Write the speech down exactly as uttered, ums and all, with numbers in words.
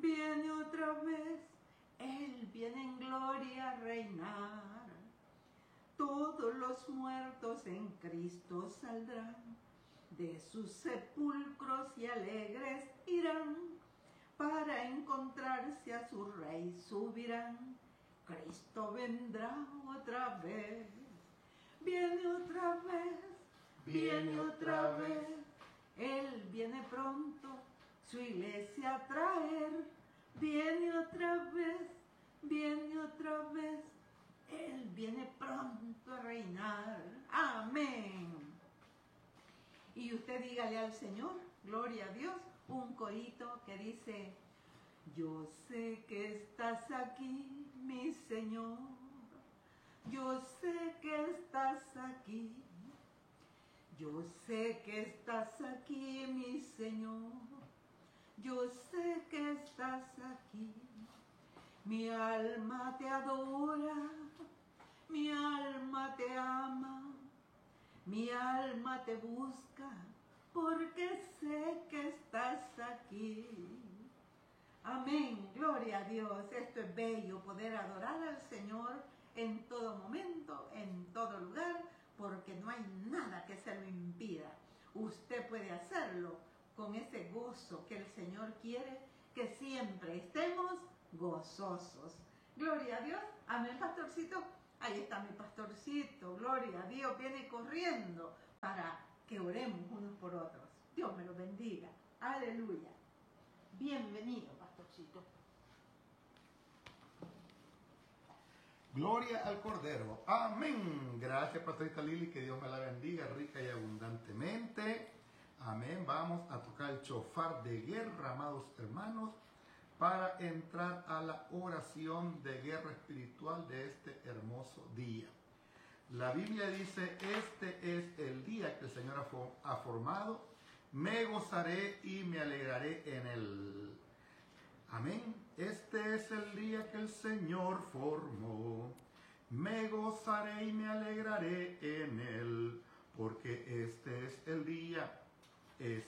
viene otra vez, Él viene en gloria a reinar. Todos los muertos en Cristo saldrán, de sus sepulcros y alegres irán, para encontrarse a su Rey subirán. Cristo vendrá otra vez, viene otra vez, viene otra vez. Él viene pronto su iglesia a traer, viene otra vez, viene otra vez. Él viene pronto a reinar. Amén. Y usted dígale al Señor, gloria a Dios, un corito que dice: yo sé que estás aquí, mi Señor. Yo sé que estás aquí. Yo sé que estás aquí, mi Señor. Yo sé que estás aquí. Mi alma te adora, mi alma te ama, mi alma te busca, porque sé que estás aquí. Amén, gloria a Dios. Esto es bello, poder adorar al Señor en todo momento, en todo lugar, porque no hay nada que se lo impida. Usted puede hacerlo con ese gozo que el Señor quiere, que siempre estemos gozosos. Gloria a Dios. Amén, pastorcito. Ahí está mi pastorcito. Gloria a Dios. Viene corriendo para que oremos unos por otros. Dios me lo bendiga. Aleluya. Bienvenido, pastorcito. Gloria al Cordero. Amén. Gracias, pastorita Lili. Que Dios me la bendiga rica y abundantemente. Amén. Vamos a tocar el shofar de guerra, amados hermanos, para entrar a la oración de guerra espiritual de este hermoso día. La Biblia dice: este es el día que el Señor ha formado, me gozaré y me alegraré en él. Amén. Este es el día que el Señor formó, me gozaré y me alegraré en él, porque este es el día, es